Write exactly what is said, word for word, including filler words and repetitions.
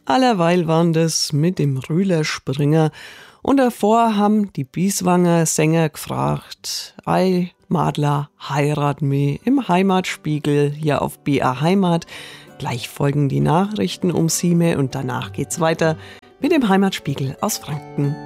Allerweil waren das mit dem Rühlerspringer. Und davor haben die Bieswanger Sänger gefragt, ei Madler, heirat mi im Heimatspiegel hier auf B R Heimat. Gleich folgen die Nachrichten um sieben und danach geht's weiter mit dem Heimatspiegel aus Franken.